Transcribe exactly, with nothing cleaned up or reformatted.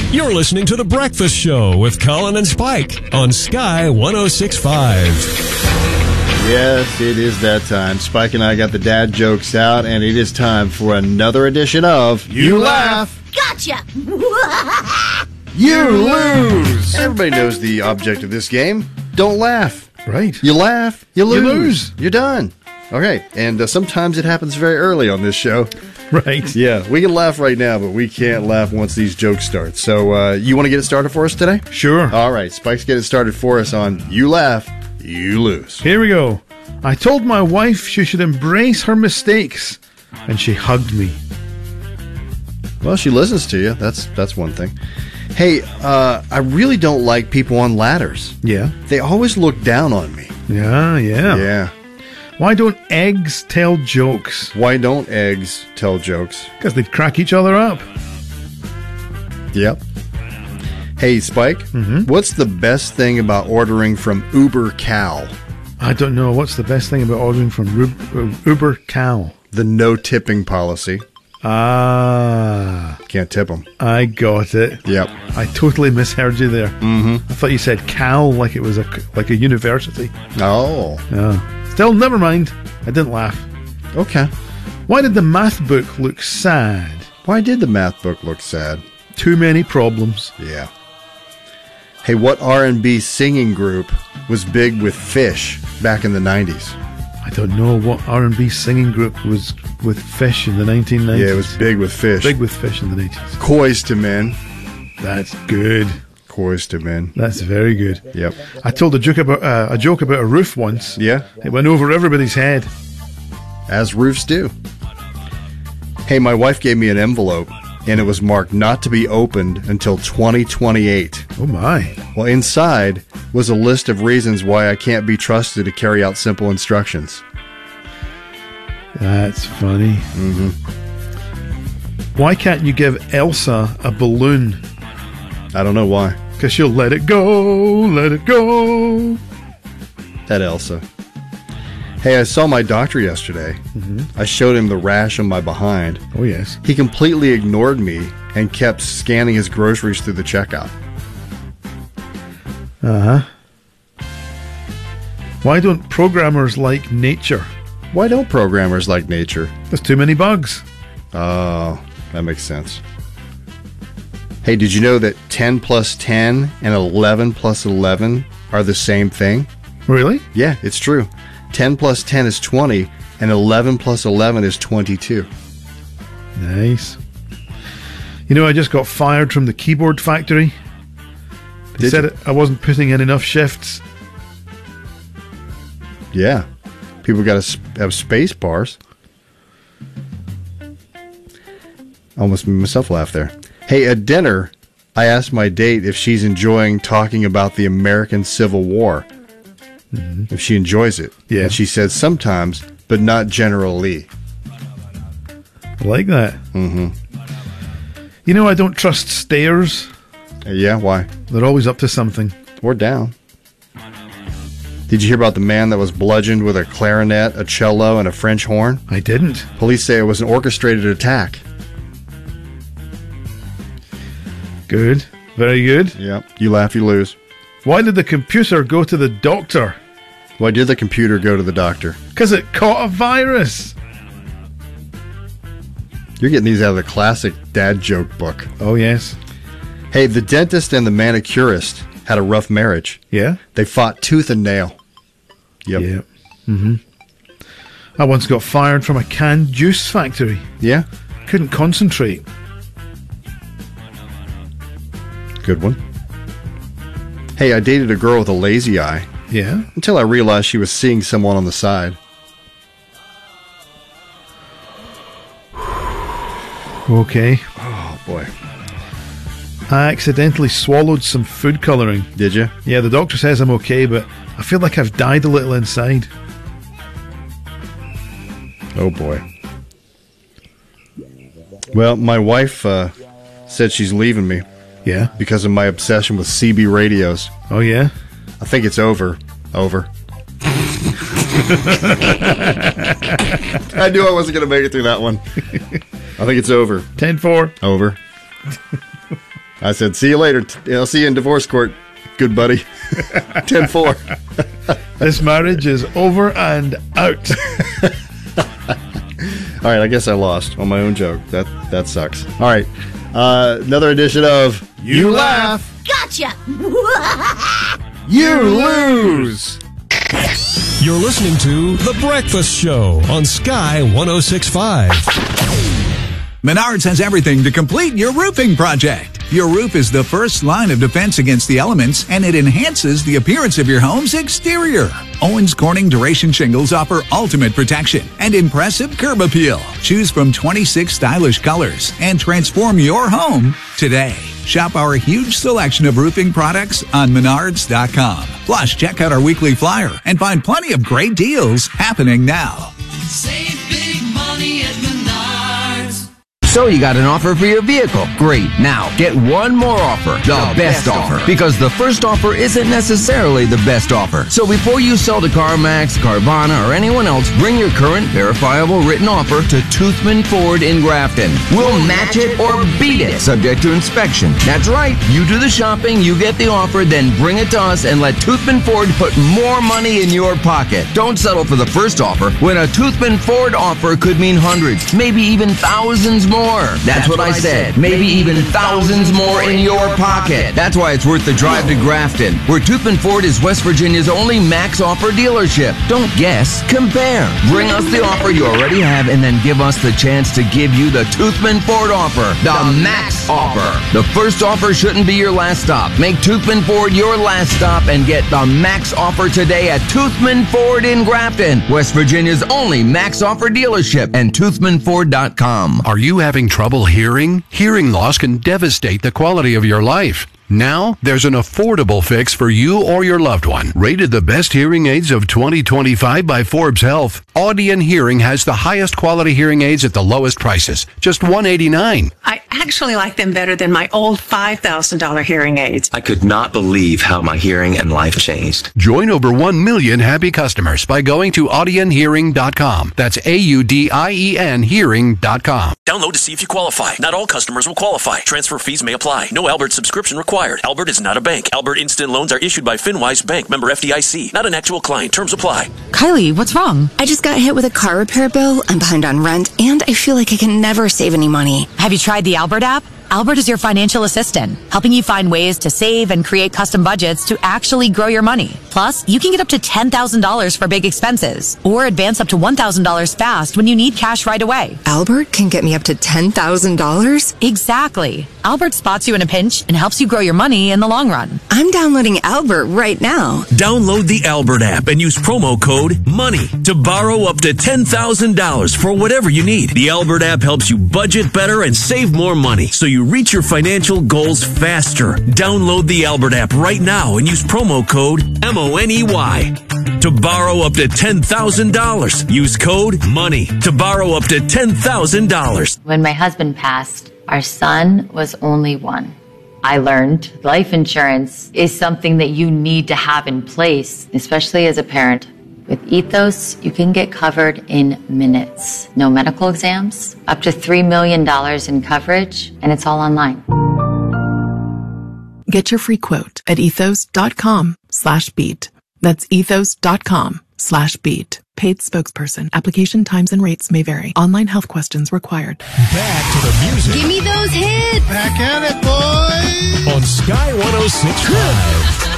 You're listening to The Breakfast Show with Colin and Spike on Sky one oh six point five. Yes, it is that time. Spike and I got the dad jokes out, and it is time for another edition of You Laugh. Gotcha! You Lose! Everybody knows the object of this game. Don't laugh. Right. You laugh, you lose. You lose. You're done. Okay, and uh, sometimes it happens very early on this show. Right. Yeah, we can laugh right now, but we can't laugh once these jokes start. So, uh, you want to get it started for us today? Sure. All right, Spike's get it started for us on You Laugh, You Lose. Here we go. I told my wife she should embrace her mistakes, and she hugged me. Well, she listens to you. That's that's one thing. Hey, uh, I really don't like people on ladders. Yeah. They always look down on me. Yeah, yeah. Yeah. Why don't eggs tell jokes? Why don't eggs tell jokes? Because they'd crack each other up. Yep. Hey, Spike, Mm-hmm. what's the best thing about ordering from Uber Cal? I don't know. What's the best thing about ordering from Ru- Uber Cal? The no tipping policy. Ah, Can't tip them. I got it. Yep. I totally misheard you there. Mm-hmm. I thought you said Cal like it was a like a university. Oh. Yeah. Still, never mind. I didn't laugh. Okay. Why did the math book look sad? Why did the math book look sad? Too many problems. Yeah. Hey, what R and B singing group was big with Fish back in the nineties? I don't know what R and B singing group was with Fish in the nineteen nineties. Yeah, it was big with Fish. Big with Fish in the nineties. Coys to Men. That's good. Coys to Men. That's very good. Yep. I told a joke about uh, a joke about a roof once. Yeah. It went over everybody's head. As roofs do. Hey, my wife gave me an envelope, and it was marked not to be opened until twenty twenty-eight. Oh my. Well, inside was a list of reasons why I can't be trusted to carry out simple instructions. That's funny. Mm-hmm. Why can't you give Elsa a balloon? I don't know why. Because she'll let it go, let it go. That Elsa. Hey, I saw my doctor yesterday. Mm-hmm. I showed him the rash on my behind. Oh, yes. He completely ignored me and kept scanning his groceries through the checkout. Uh-huh. Why don't programmers like nature? Why don't programmers like nature? There's too many bugs. Oh, that makes sense. Hey, did you know that ten plus ten and eleven plus eleven are the same thing? Really? Yeah, it's true. ten plus ten is twenty, and eleven plus eleven is twenty-two. Nice. You know, I just got fired from the keyboard factory. They Did said you? it, I wasn't putting in enough shifts. Yeah. People got to have space bars. Almost made myself laugh there. Hey, at dinner, I asked my date if she's enjoying talking about the American Civil War. Mm-hmm. If she enjoys it. Yeah. And she said sometimes, but not generally. I like that. Mm-hmm. You know, I don't trust stairs. Uh, yeah, why? They're always up to something. Or down. Did you hear about the man that was bludgeoned with a clarinet, a cello, and a French horn? I didn't. Police say it was an orchestrated attack. Good. Very good. Yep. You laugh, you lose. Why did the computer go to the doctor? Why did the computer go to the doctor? Because it caught a virus. You're getting these out of the classic dad joke book. Oh, yes. Hey, the dentist and the manicurist had a rough marriage. Yeah? They fought tooth and nail. Yep. Yeah. Mm-hmm. I once got fired from a canned juice factory. Yeah? Couldn't concentrate. Good one. Hey, I dated a girl with a lazy eye Yeah? until I realized she was seeing someone on the side. Okay. Oh, boy. I accidentally swallowed some food colouring. Did you? Yeah, the doctor says I'm okay, but I feel like I've died a little inside. Oh, boy. Well, my wife uh, said she's leaving me Yeah? because of my obsession with C B radios. Oh, yeah? I think it's over. Over. I knew I wasn't going to make it through that one. I think it's over. ten four. Over. I said, see you later. I'll see you in divorce court, good buddy. ten four. This marriage is over and out. All right, I guess I lost on my own joke. That that sucks. All right, uh, another edition of You Laugh. Gotcha! You Lose. You're listening to The Breakfast Show on Sky one oh six point five. Menards has everything to complete your roofing project. Your roof is the first line of defense against the elements, and it enhances the appearance of your home's exterior. Owens Corning Duration Shingles offer ultimate protection and impressive curb appeal. Choose from twenty-six stylish colors and transform your home today. Shop our huge selection of roofing products on menards dot com. Plus, check out our weekly flyer and find plenty of great deals happening now. Save big money at Menards. So you got an offer for your vehicle. Great. Now, get one more offer. The, the best, best offer. offer. Because the first offer isn't necessarily the best offer. So before you sell to CarMax, Carvana, or anyone else, bring your current verifiable written offer to Toothman Ford in Grafton. We'll match it or beat it, subject to inspection. That's right. You do the shopping, you get the offer, then bring it to us and let Toothman Ford put more money in your pocket. Don't settle for the first offer when a Toothman Ford offer could mean hundreds, maybe even thousands more. That's, That's what, what I said. Maybe even thousands more in your pocket. That's why it's worth the drive to Grafton, where Toothman Ford is West Virginia's only max offer dealership. Don't guess, compare. Bring us the offer you already have and then give us the chance to give you the Toothman Ford offer, the, the max offer. The first offer shouldn't be your last stop. Make Toothman Ford your last stop and get the max offer today at Toothman Ford in Grafton, West Virginia's only max offer dealership, and toothman ford dot com. Are you having trouble hearing? Hearing loss can devastate the quality of your life. Now, there's an affordable fix for you or your loved one. Rated the best hearing aids of twenty twenty-five by Forbes Health, Audion Hearing has the highest quality hearing aids at the lowest prices, just one hundred eighty-nine dollars. I actually like them better than my old five thousand dollars hearing aids. I could not believe how my hearing and life changed. Join over one million happy customers by going to audion hearing dot com. That's A U D I E N hearing dot com. Download to see if you qualify. Not all customers will qualify. Transfer fees may apply. No Albert subscription required. Albert is not a bank. Albert Instant Loans are issued by FinWise Bank, member F D I C. Not an actual client. Terms apply. Kylie, what's wrong? I just got hit with a car repair bill. I'm behind on rent, and I feel like I can never save any money. Have you tried the Albert app? Albert is your financial assistant, helping you find ways to save and create custom budgets to actually grow your money. Plus, you can get up to ten thousand dollars for big expenses or advance up to one thousand dollars fast when you need cash right away. Albert can get me up to ten thousand dollars? Exactly. Albert spots you in a pinch and helps you grow your money in the long run. I'm downloading Albert right now. Download the Albert app and use promo code MONEY to borrow up to ten thousand dollars for whatever you need. The Albert app helps you budget better and save more money so you reach your financial goals faster. Download the Albert app right now and use promo code M O N E Y to borrow up to ten thousand dollars. Use code MONEY to borrow up to ten thousand dollars. When my husband passed, our son was only one. I learned life insurance is something that you need to have in place, especially as a parent. With Ethos, you can get covered in minutes. No medical exams, up to three million dollars in coverage, and it's all online. Get your free quote at ethos.com slash beat. That's ethos.com slash beat. Paid spokesperson. Application times and rates may vary. Online health questions required. Back to the music. Give me those hits. Back at it, boys. On Sky one oh six point five.